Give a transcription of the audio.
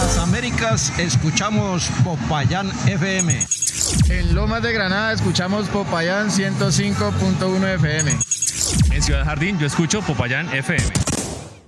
Las Américas escuchamos Popayán FM. En Lomas de Granada escuchamos Popayán 105.1 FM. En Ciudad Jardín yo escucho Popayán FM.